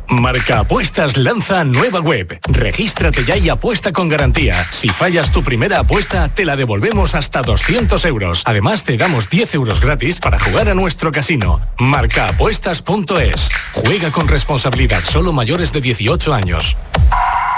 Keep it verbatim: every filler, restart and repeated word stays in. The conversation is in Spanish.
Marca Apuestas lanza nueva web. Regístrate ya y apuesta con garantía. Si fallas tu primera apuesta, te la devolvemos hasta doscientos euros. Además, te damos diez euros gratis para jugar a nuestro casino. marca apuestas punto es. Juega con responsabilidad, solo mayores de dieciocho años.